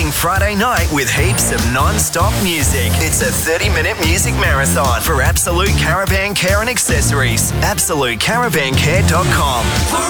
exciting Friday night with heaps of non-stop music. It's a 30-minute music marathon for Absolute Caravan Care and Accessories. AbsoluteCaravanCare.com.